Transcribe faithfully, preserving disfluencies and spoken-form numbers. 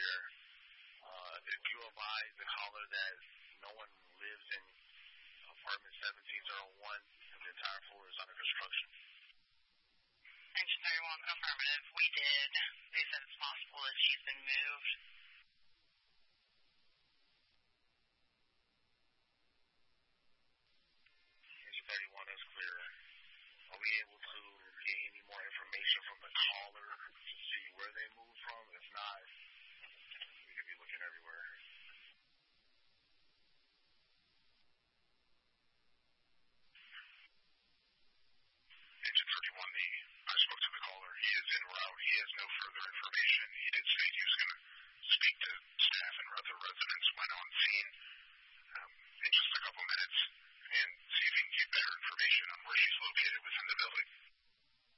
here. Uh, if you advise the caller that no one lives in apartment seventeen oh one and the entire floor is under construction. Engine thirty-one, affirmative. We did. They said it's possible that she's been moved. Engine thirty-one is clear. Are we able to get any more information from the caller to see where they moved from? If not, we could be looking everywhere. Engine thirty-one, the, I spoke to the caller. He is en route. He has no further information. He did say he was going to